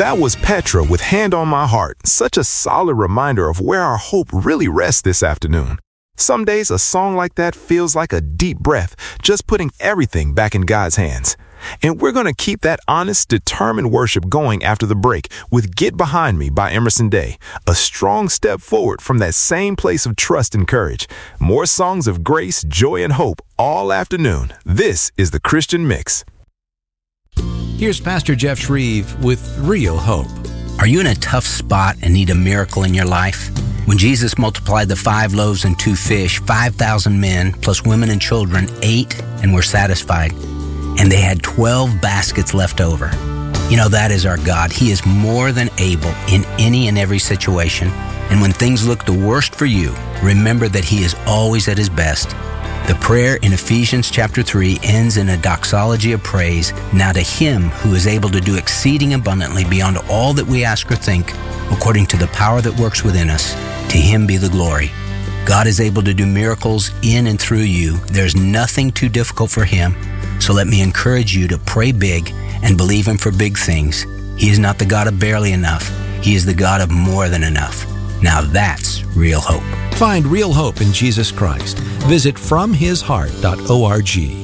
That was Petra with Hand on My Heart, such a solid reminder of where our hope really rests this afternoon. Some days a song like that feels like a deep breath, just putting everything back in God's hands. And we're going to keep that honest, determined worship going after the break with Get Behind Me by Emerson Day, a strong step forward from that same place of trust and courage. More songs of grace, joy, and hope all afternoon. This is the Christian Mix. Here's Pastor Jeff Shreve with Real Hope. Are you in a tough spot and need a miracle in your life? When Jesus multiplied the 5 loaves and 2 fish, 5,000 men, plus women and children, ate and were satisfied. And they had 12 baskets left over. You know, that is our God. He is more than able in any and every situation. And when things look the worst for you, remember that He is always at His best. The prayer in Ephesians chapter 3 ends in a doxology of praise. Now to Him who is able to do exceeding abundantly beyond all that we ask or think, according to the power that works within us, to Him be the glory. God is able to do miracles in and through you. There's nothing too difficult for Him. So let me encourage you to pray big and believe Him for big things. He is not the God of barely enough. He is the God of more than enough. Now that's real hope. Find real hope in Jesus Christ. Visit FromHisHeart.org.